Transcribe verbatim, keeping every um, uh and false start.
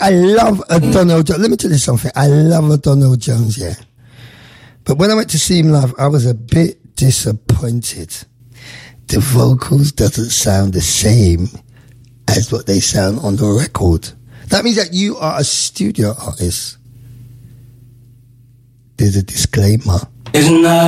I love a Donald Jones. Let me tell you something. I love a Donald Jones, yeah. But when I went to see him live, I was a bit disappointed. The vocals doesn't sound the same as what they sound on the record. That means that you are a studio artist. There's a disclaimer. Isn't that